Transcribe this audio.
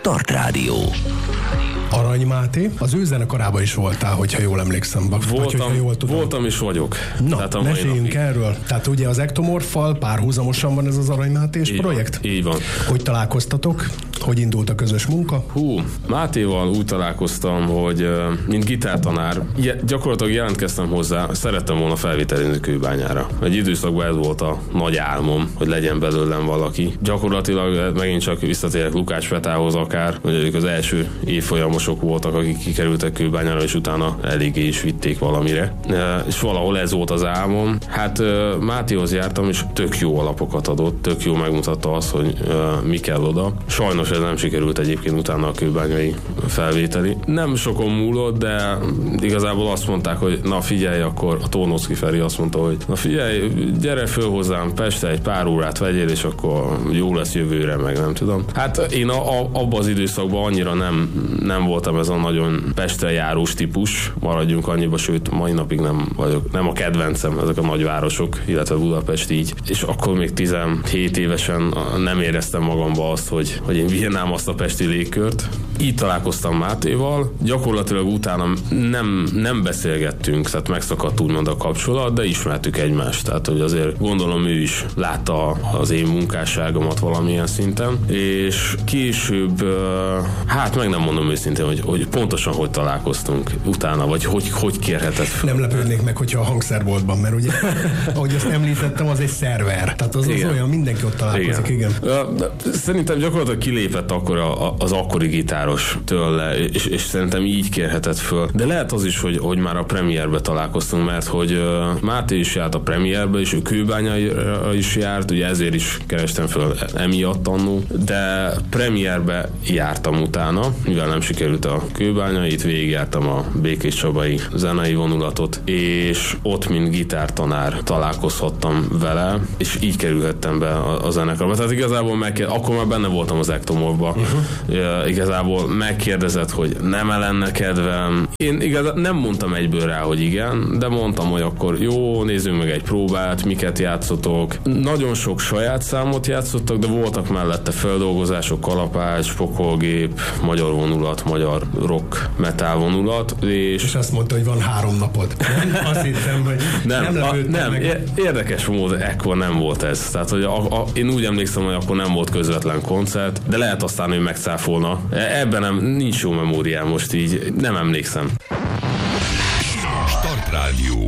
Start Rádió. Arany Máté, az ő zenekarában is voltál, hogyha jól emlékszem. Voltam és vagyok. Na, meséljünk erről. Tehát ugye az Ektomorffal párhuzamosan van ez az Arany Mátés projekt? Így van. Hogy találkoztatok? Hogy indult a közös munka? Mátéval úgy találkoztam, hogy mint gitártanár, gyakorlatilag jelentkeztem hozzá, szerettem volna felvételizni Kőbányára. Egy időszakban ez volt a nagy álmom, hogy legyen belőlem valaki. Gyakorlatilag megint csak visszatérek Lukács Petához akár, hogy ők az első évfolyamosok voltak, akik kikerültek Kőbányára, és utána eléggé is vitték valamire. És valahol ez volt az álmom. Hát Mátéhoz jártam, és tök jó alapokat adott, tök jó megmutatta azt, hogy mi kell oda. Sajnos ez nem sikerült egyébként utána a kőbányai felvételi. Nem sokon múlott, de igazából azt mondták, hogy na figyelj, akkor a Tornóczky Feri azt mondta, hogy na figyelj, gyere föl hozzám Pestre, egy pár órát vegyél, és akkor jó lesz jövőre, meg nem tudom. Hát én abban az időszakban annyira nem voltam ez a nagyon Pestre járós típus, maradjunk annyiba, sőt mai napig nem vagyok, nem a kedvencem ezek a nagyvárosok, illetve Budapest így, és akkor még 17 évesen nem éreztem magamba azt, hogy én vinnám azt a pesti légkört. Így találkoztam Mátéval, gyakorlatilag utána nem beszélgettünk, tehát megszakadt úgymond a kapcsolat, de ismertük egymást, tehát hogy azért gondolom ő is látta az én munkásságomat valamilyen szinten, és később, hát meg nem mondom őszintén, hogy pontosan hogy találkoztunk utána, vagy hogy kérhetett fel. Nem lepődnék meg, hogyha a hangszerboltban, mert ugye, ahogy azt említettem, az egy szerver, tehát az olyan, mindenki ott találkozik, igen. Szerintem gyakorlatilag kilépett akkor az akkori gitáros tőle, és szerintem így kérhetett föl. De lehet az is, hogy már a premierbe találkoztunk, mert hogy Máté is járt a premierbe, és ő Kőbányára is járt, ugye ezért is kerestem föl emiatt annó, de premierbe jártam utána, mivel nem sikerült a Kőbányai, itt végigjártam a Békés Csabai zenei vonulatot, és ott, mint gitártanár találkozhattam vele, és így kerülhettem be a zenekarba. Tehát igazából akkor már benne voltam az Ektomorfba. Igazából megkérdezett, hogy nem lenne kedvem. Én igazából nem mondtam egyből rá, hogy igen, de mondtam, hogy akkor jó, nézzünk meg egy próbát, miket játszotok. Nagyon sok saját számot játszottak, de voltak mellette feldolgozások, kalapács, pokolgép, magyar vonulat, magyar rock, metal vonulat. És azt mondta, hogy van 3 napod. Azt hittem, hogy nem érdekes módon ekkor nem volt ez. Tehát, hogy én úgy emlékszem, hogy akkor nem volt közvetlen koncert, de lehet aztán, hogy megcáfolna. Ebben nincs jó memóriám most így, nem emlékszem. Start Rádió.